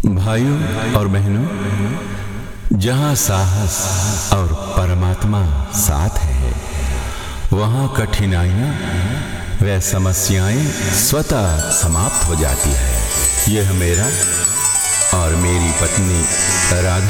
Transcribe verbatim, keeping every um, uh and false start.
भाइयों और बहनों, जहां साहस और परमात्मा साथ है, वहां कठिनाइयां व समस्याएं स्वतः समाप्त हो जाती है। यह मेरा और मेरी पत्नी राधा